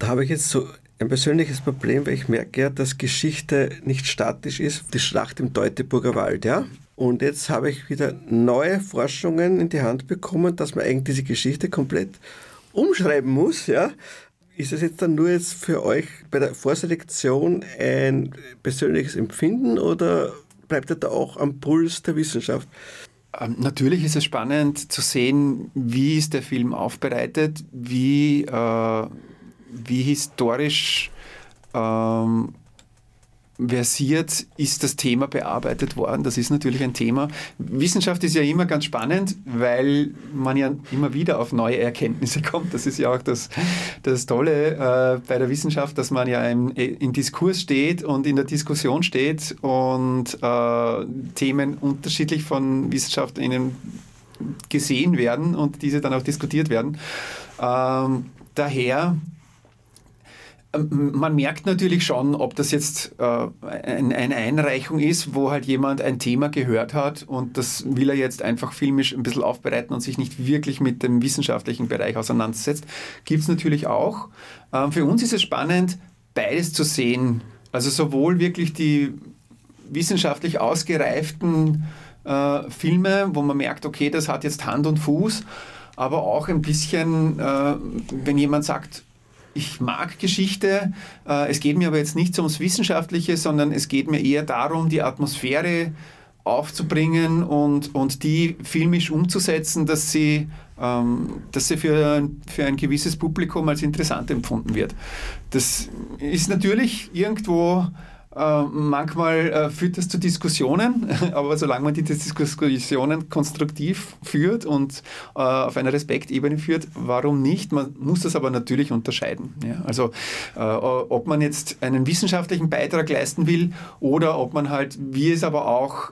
habe ich jetzt so ein persönliches Problem, weil ich merke ja, dass Geschichte nicht statisch ist. Die Schlacht im Teutoburger Wald, ja. Und jetzt habe ich wieder neue Forschungen in die Hand bekommen, dass man eigentlich diese Geschichte komplett umschreiben muss, ja. Ist es jetzt dann nur jetzt für euch bei der Vorselektion ein persönliches Empfinden oder bleibt ihr da auch am Puls der Wissenschaft? Natürlich ist es spannend zu sehen, wie ist der Film aufbereitet, wie historisch versiert ist das Thema bearbeitet worden. Das ist natürlich ein Thema. Wissenschaft ist ja immer ganz spannend, weil man ja immer wieder auf neue Erkenntnisse kommt. Das ist ja auch das Tolle bei der Wissenschaft, dass man ja in Diskurs steht und in der Diskussion steht und Themen unterschiedlich von WissenschaftlerInnen gesehen werden und diese dann auch diskutiert werden. Daher man merkt natürlich schon, ob das jetzt eine Einreichung ist, wo halt jemand ein Thema gehört hat und das will er jetzt einfach filmisch ein bisschen aufbereiten und sich nicht wirklich mit dem wissenschaftlichen Bereich auseinandersetzt. Gibt es natürlich auch. Für uns ist es spannend, beides zu sehen. Also sowohl wirklich die wissenschaftlich ausgereiften Filme, wo man merkt, okay, das hat jetzt Hand und Fuß, aber auch ein bisschen, wenn jemand sagt, ich mag Geschichte, es geht mir aber jetzt nicht so ums Wissenschaftliche, sondern es geht mir eher darum, die Atmosphäre aufzubringen und die filmisch umzusetzen, dass sie für ein gewisses Publikum als interessant empfunden wird. Das ist natürlich irgendwo manchmal führt das zu Diskussionen, aber solange man die Diskussionen konstruktiv führt und auf einer Respektebene führt, warum nicht? Man muss das aber natürlich unterscheiden. Ja? Also ob man jetzt einen wissenschaftlichen Beitrag leisten will oder ob man halt, wie es aber auch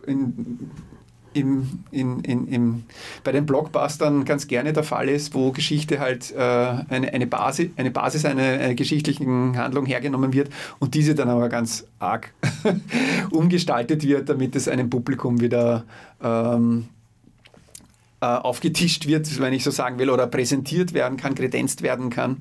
bei den Blockbustern ganz gerne der Fall ist, wo Geschichte halt eine Basis einer geschichtlichen Handlung hergenommen wird und diese dann aber ganz arg umgestaltet wird, damit es einem Publikum wieder aufgetischt wird, wenn ich so sagen will, oder präsentiert werden kann, kredenzt werden kann.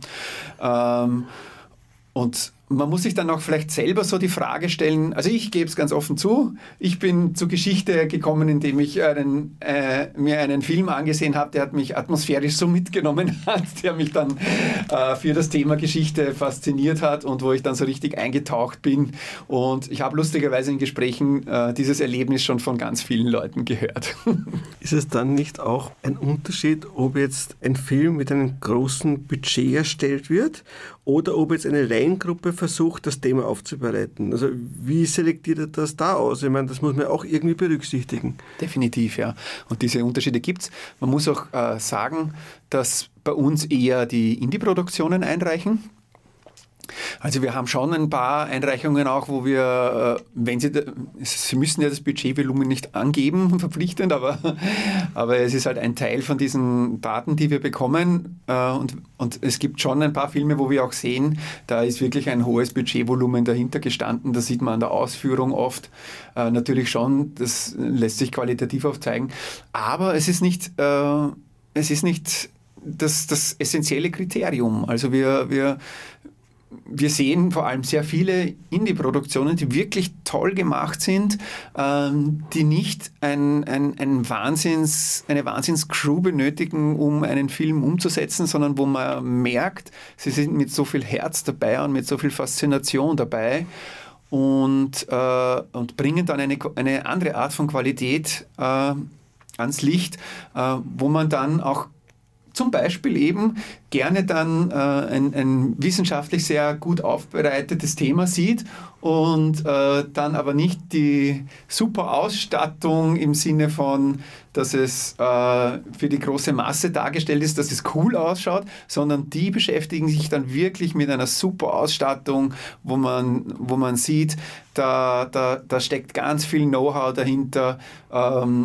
Und man muss sich dann auch vielleicht selber so die Frage stellen, also ich gebe es ganz offen zu, ich bin zur Geschichte gekommen, indem ich mir einen Film angesehen habe, der hat mich atmosphärisch so mitgenommen hat, der mich dann für das Thema Geschichte fasziniert hat und wo ich dann so richtig eingetaucht bin. Und ich habe lustigerweise in Gesprächen dieses Erlebnis schon von ganz vielen Leuten gehört. Ist es dann nicht auch ein Unterschied, ob jetzt ein Film mit einem großen Budget erstellt wird oder ob jetzt eine Laiengruppe versucht, das Thema aufzubereiten? Also wie selektiert ihr das da aus? Ich meine, das muss man auch irgendwie berücksichtigen. Definitiv, ja. Und diese Unterschiede gibt es. Man muss auch sagen, dass bei uns eher die Indie-Produktionen einreichen. Also wir haben schon ein paar Einreichungen auch, wo wir, Sie müssen ja das Budgetvolumen nicht angeben, verpflichtend, aber es ist halt ein Teil von diesen Daten, die wir bekommen und es gibt schon ein paar Filme, wo wir auch sehen, da ist wirklich ein hohes Budgetvolumen dahinter gestanden, das sieht man an der Ausführung oft natürlich schon, das lässt sich qualitativ aufzeigen, aber es ist nicht das essentielle Kriterium, also wir sehen vor allem sehr viele Indie-Produktionen, die wirklich toll gemacht sind, die nicht eine Wahnsinns-Crew benötigen, um einen Film umzusetzen, sondern wo man merkt, sie sind mit so viel Herz dabei und mit so viel Faszination dabei und bringen dann eine andere Art von Qualität ans Licht, wo man dann auch zum Beispiel eben gerne dann ein wissenschaftlich sehr gut aufbereitetes Thema sieht und dann aber nicht die super Ausstattung im Sinne von, dass es für die große Masse dargestellt ist, dass es cool ausschaut, sondern die beschäftigen sich dann wirklich mit einer super Ausstattung, wo man sieht, da steckt ganz viel Know-how dahinter,